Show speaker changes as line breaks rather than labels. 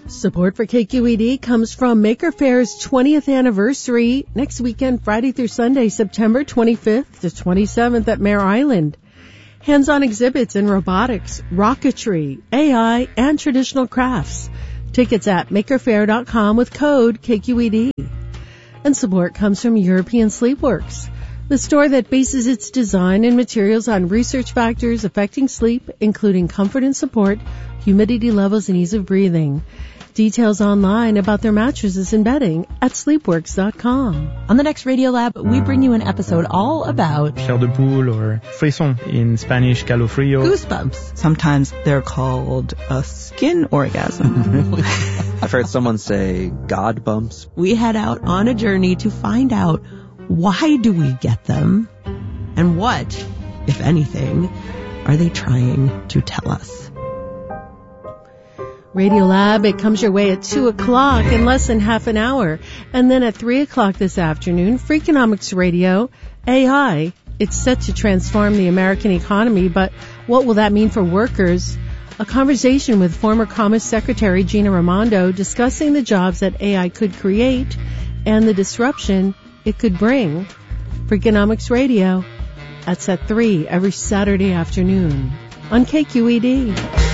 Support for KQED comes from Maker Fair's 20th anniversary next weekend, Friday through Sunday, September 25th to 27th at Mare Island. Hands-on exhibits in robotics, rocketry, AI, and traditional crafts. Tickets at makerfair.com with code KQED. And support comes from European Sleepworks, the store that bases its design and materials on research factors affecting sleep, including comfort and support, humidity levels, and ease of breathing. Details online about their mattresses and bedding at sleepworks.com.
On the next Radiolab, we bring you an episode all about
chair de poule, or frisson in Spanish, calofrío.
Goosebumps.
Sometimes they're called a skin orgasm.
I've heard someone say God bumps.
We head out on a journey to find out, why do we get them? And what, if anything, are they trying to tell us?
Radiolab, it comes your way at 2 o'clock in less than half an hour. And then at 3 o'clock this afternoon, Freakonomics Radio, AI. It's set to transform the American economy, but what will that mean for workers? A conversation with former Commerce Secretary Gina Raimondo discussing the jobs that AI could create and the disruption it could bring. Freakonomics Radio. That's at 3 every Saturday afternoon on KQED.